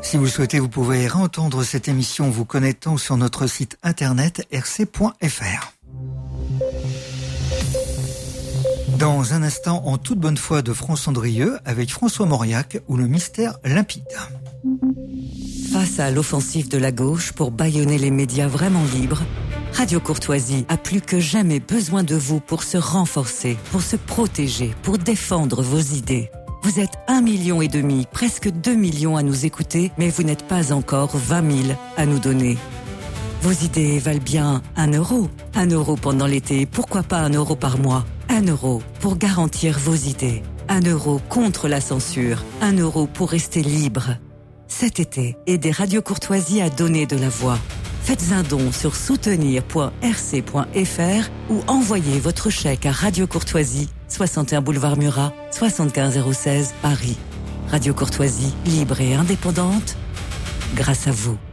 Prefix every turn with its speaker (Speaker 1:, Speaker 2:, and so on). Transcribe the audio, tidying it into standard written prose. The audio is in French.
Speaker 1: Si vous le souhaitez, vous pouvez réentendre cette émission en vous connectant sur notre site internet rc.fr. Dans un instant, en toute bonne foi de France Andrieux, avec François Mauriac, ou le mystère limpide.
Speaker 2: Face à l'offensive de la gauche pour bâillonner les médias vraiment libres, Radio Courtoisie a plus que jamais besoin de vous pour se renforcer, pour se protéger, pour défendre vos idées. Vous êtes 1,5 million, presque 2 millions à nous écouter, mais vous n'êtes pas encore 20 000 à nous donner. Vos idées valent bien 1 euro. 1 euro pendant l'été, pourquoi pas 1 euro par mois? 1 euro pour garantir vos idées. 1 euro contre la censure. 1 euro pour rester libre. Cet été, aidez Radio Courtoisie à donner de la voix. Faites un don sur soutenir.rc.fr ou envoyez votre chèque à Radio Courtoisie, 61 boulevard Murat, 75 016 Paris. Radio Courtoisie, libre et indépendante, grâce à vous.